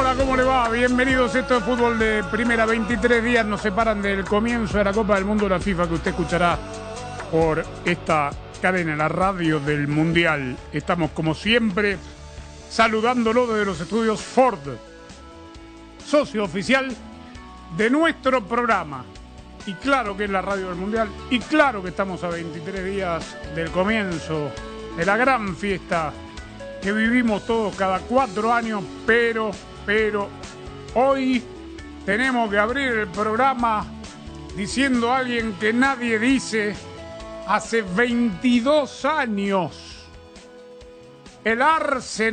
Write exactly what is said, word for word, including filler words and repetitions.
Hola, ¿cómo le va? Bienvenidos. Esto es Fútbol de Primera. veintitrés días nos separan del comienzo de la Copa del Mundo, la FIFA, que usted escuchará por esta cadena, la radio del Mundial. Estamos, como siempre, saludándolo desde los estudios Ford, socio oficial de nuestro programa. Y claro que es la radio del Mundial, y claro que estamos a veintitrés días del comienzo de la gran fiesta que vivimos todos cada cuatro años, pero, pero, hoy tenemos que abrir el programa diciendo a alguien que nadie dice hace veintidós años. El Arsenal